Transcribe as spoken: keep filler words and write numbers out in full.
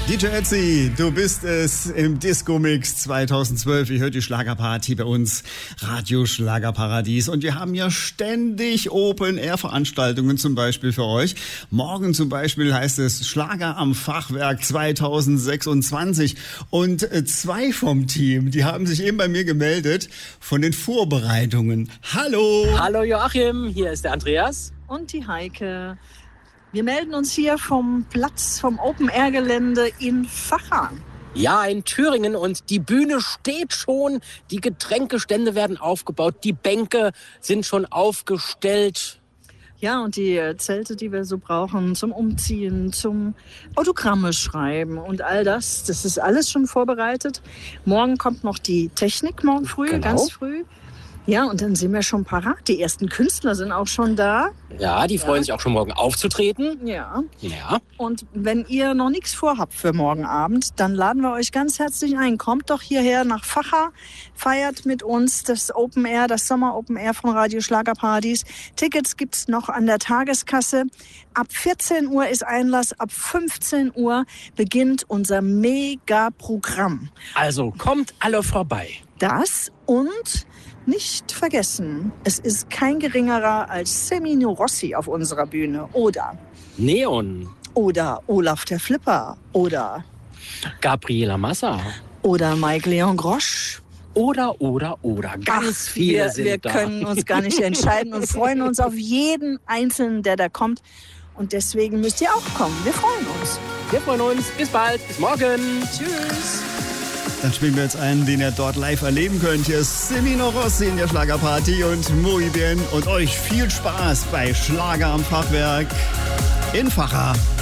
D J Ötzi, du bist es im Disco-Mix zweitausendzwölf. Ihr hört die Schlagerparty bei uns, Radio Schlagerparadies. Und wir haben ja ständig Open-Air-Veranstaltungen zum Beispiel für euch. Morgen zum Beispiel heißt es Schlager am Fachwerk zweitausendsechsundzwanzig. Und zwei vom Team, die haben sich eben bei mir gemeldet von den Vorbereitungen. Hallo! Hallo Joachim, hier ist der Andreas. Und die Heike. Wir melden uns hier vom Platz, vom Open-Air-Gelände in Vacha. Ja, in Thüringen, und die Bühne steht schon, die Getränkestände werden aufgebaut, die Bänke sind schon aufgestellt. Ja, und die Zelte, die wir so brauchen zum Umziehen, zum Autogramme schreiben und all das, das ist alles schon vorbereitet. Morgen kommt noch die Technik, morgen früh, Genau. ganz früh. Ja, und dann sind wir schon parat. Die ersten Künstler sind auch schon da. Ja, die freuen Ja. sich auch schon morgen aufzutreten. Ja. Ja. Und wenn ihr noch nichts vorhabt für morgen Abend, dann laden wir euch ganz herzlich ein. Kommt doch hierher nach Vacha, feiert mit uns das Open Air, das Sommer Open Air von Radio Schlagerparadies. Tickets gibt's noch an der Tageskasse. Ab vierzehn Uhr ist Einlass, ab fünfzehn Uhr beginnt unser Mega-Programm. Also kommt alle vorbei. Das und nicht vergessen, es ist kein geringerer als Semino Rossi auf unserer Bühne. Oder, Neon, oder Olaf der Flipper. Oder, Gabriela Massa oder Mike Leon Grosch. oder, oder, oder. Ganz Ach, viele wir, sind wir da. können uns gar nicht entscheiden und freuen uns auf jeden Einzelnen, der da kommt. Und deswegen müsst ihr auch kommen. Wir freuen uns. Wir freuen uns. Bis bald. Bis morgen. Tschüss. Dann spielen wir jetzt einen, den ihr dort live erleben könnt. Hier ist Semino Rossi in der Schlagerparty und Muy Bien. Und euch viel Spaß bei Schlager am Fachwerk in Vacha.